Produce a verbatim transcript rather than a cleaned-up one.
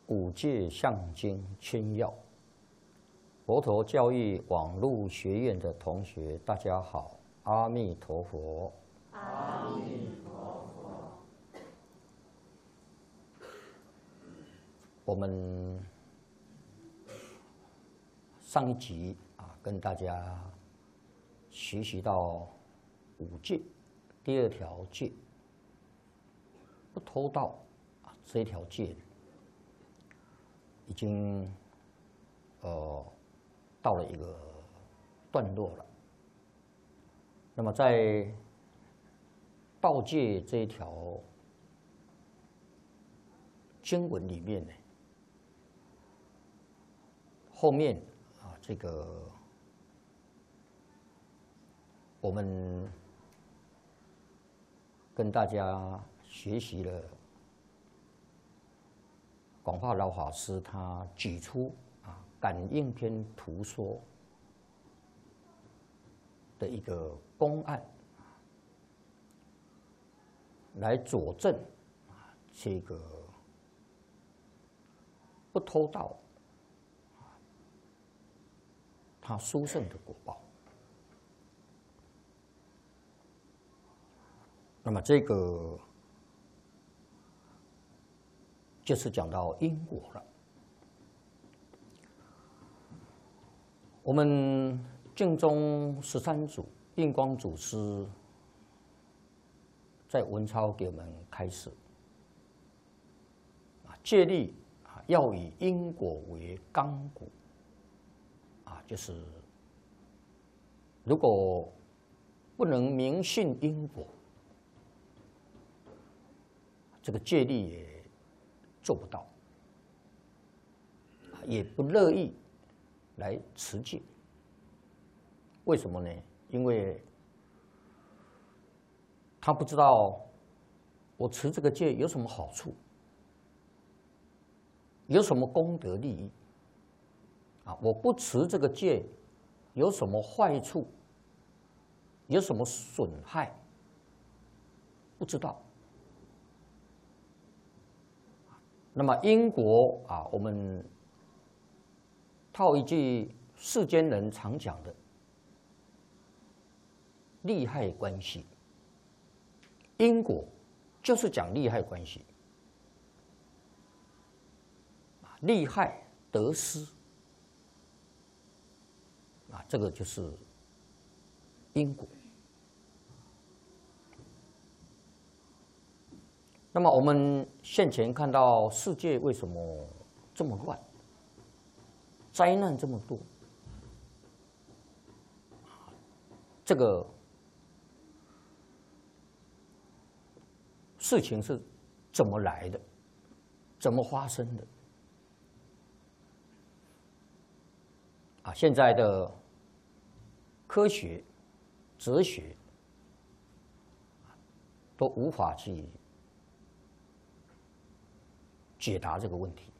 五戒相经千要，佛陀教育网络学院的同学，大家好，阿弥陀佛。 阿弥陀佛。 我们上一集啊，跟大家学习到五戒，第二条戒，不偷盗啊，这一条戒已经呃到了一个段落了。那么在盗戒这一条经文里面呢，后面啊，这个我们跟大家学习了广化老法师他举出啊感应篇图说的一个公案，来佐证啊这个不偷盗他殊胜的果报。那么这个就是讲到因果了。我们净宗十三祖印光祖师在文钞给我们开始啊，戒律啊要以因果为纲骨啊，就是如果不能明信因果，这个戒律也做不到，也不乐意来持戒。为什么呢？因为他不知道我持这个戒有什么好处，有什么功德利益啊？我不持这个戒有什么坏处，有什么损害？不知道。那么因果啊，我们套一句世间人常讲的利害关系，因果就是讲利害关系，利害得失啊，这个就是因果。那么我们现前看到世界为什么这么乱，灾难这么多，这个事情是怎么来的，怎么发生的？啊，现在的科学、哲学都无法去解答这个问题。